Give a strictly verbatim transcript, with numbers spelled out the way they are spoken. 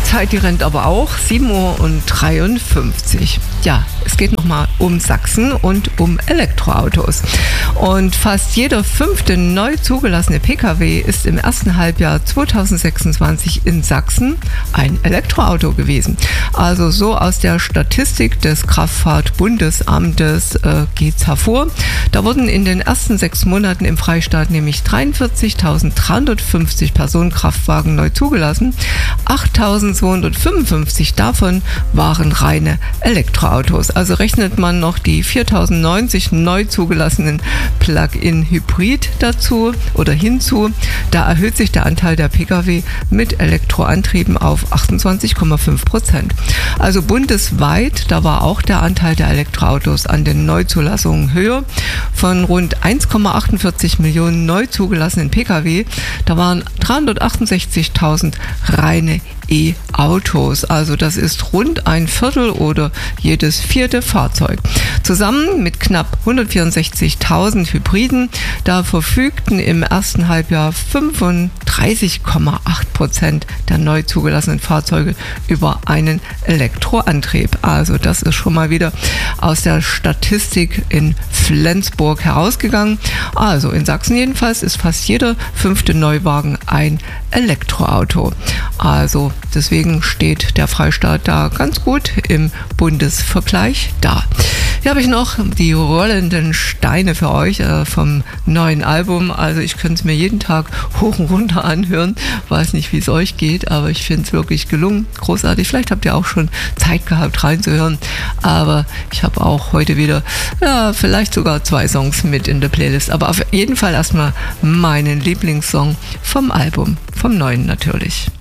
Zeit, die rennt aber auch. sieben Uhr dreiundfünfzig. Ja, es geht nochmal um Sachsen und um Elektroautos. Und fast jeder fünfte neu zugelassene Pkw ist im ersten Halbjahr zweitausendsechsundzwanzig in Sachsen ein Elektroauto gewesen. Also so aus der Statistik des Kraftfahrtbundesamtes äh, geht es hervor. Da wurden in den ersten sechs Monaten im Freistaat nämlich dreiundvierzigtausenddreihundertfünfzig Personenkraftwagen neu zugelassen. achttausendzweihundertfünfundfünfzig davon waren reine Elektroautos. Also rechnet man noch die viertausendneunzig neu zugelassenen Plug-in-Hybrid dazu oder hinzu, da erhöht sich der Anteil der Pkw mit Elektroantrieben auf achtundzwanzig Komma fünf Prozent. Also bundesweit, da war auch der Anteil der Elektroautos an den Neuzulassungen höher. Von rund eins Komma achtundvierzig Millionen neu zugelassenen Pkw, da waren dreihundertachtundsechzigtausend reine E-Autos. Also das ist rund ein Viertel oder jedes vierte Fahrzeug. Zusammen mit knapp hundertvierundsechzigtausend Hybriden, da verfügten im ersten Halbjahr fünfunddreißig Komma acht Prozent der neu zugelassenen Fahrzeuge über einen Elektroantrieb. Also das ist schon mal wieder aus der Statistik in Flensburg herausgegangen. Also in Sachsen jedenfalls ist fast jeder fünfte Neuwagen ein Elektroauto. Also deswegen steht der Freistaat da ganz gut im Bundesvergleich da. Hier habe ich noch die rollenden Steine für euch äh, vom neuen Album. Also ich könnte es mir jeden Tag hoch und runter anhören. Weiß nicht, wie es euch geht, aber ich finde es wirklich gelungen. Großartig. Vielleicht habt ihr auch schon Zeit gehabt reinzuhören. Aber ich habe auch heute wieder, ja, vielleicht sogar zwei Songs mit in der Playlist. Aber auf jeden Fall erstmal meinen Lieblingssong vom Album, vom neuen natürlich.